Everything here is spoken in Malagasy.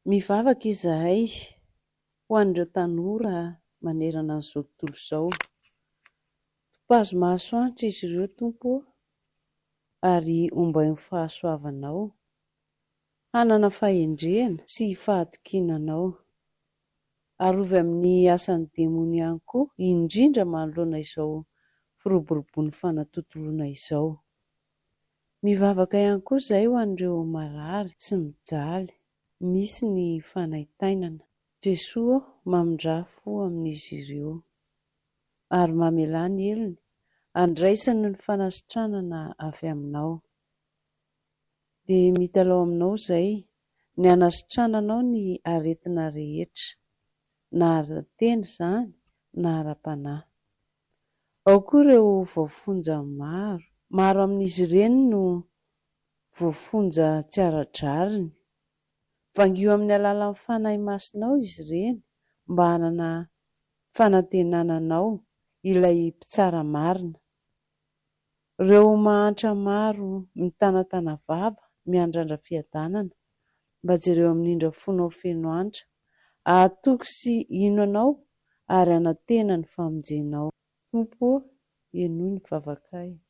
Mivavaka izahay ho an'ireo tanora manerana an'izao tontolo izao. Mpahazo masoandro izy ireo Tompo, ary ombay ny fahasoavanao, hanana fahendrena sy fahatokinanao. Arovy amin'ny asan'ny demony ihany koa, indrindra manoloana izao firoborobon'ny fanatontoloana izao. Mivavaka ihany koa izahay ho an'ireo marary sy mijaly. Misy ny fanaintainana. Jesoa mamindrafo amin'izy ireo ary mamelany heliny, andraisany ny fanasitranana avy aminao. Dia mitalao aminao izay ny hanasitrananao ny aretina rehetra, na ara-tena izany na ara-panahy. Ao koa ireo voafonja maro amin'izy ireny no voafonja tsy ara-drariny. Vangio amin'ny alalan'ny fanahy masonao izy ireny mba hanana fanantenananao ilay mpitsara marina. Ireo mahantra maro mitanatana vava, miandrandra fiadanana mba jereo amin'indra fonao feno antra, ahatoky sy ino anao ary hanantena ny famonjenao. Tompo, ienoy ny vavakay.